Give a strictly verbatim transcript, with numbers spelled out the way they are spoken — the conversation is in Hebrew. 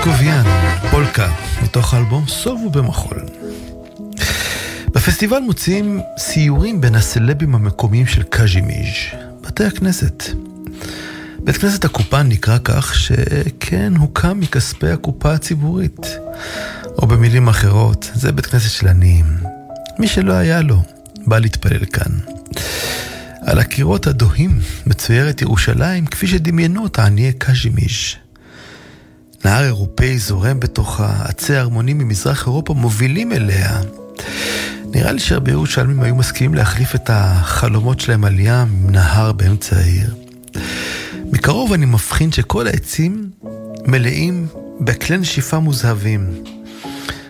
מוסקוביאן, פולקה, מתוך האלבום סובו במחול. בפסטיבל מוצאים סיורים בין הסלבים המקומיים של קז'ימיז', בתי הכנסת. בית כנסת הקופה נקרא כך שכן הוקם מכספי הקופה הציבורית. או במילים אחרות, זה בית כנסת של עניים. מי שלא היה לו, בא להתפלל כאן. על הקירות הדוהים מצוירת ירושלים כפי שדמיינו אותה עניי קז'ימיז'. נהר אירופאי זורם בתוכה, עצי הרמונים ממזרח אירופה מובילים אליה. נראה לי שהרבה ירושלמים היו מסכימים להחליף את החלומות שלהם על ים עם נהר באמצע העיר. מקרוב אני מבחין שכל העצים מלאים בכלי נשיפה מוזהבים.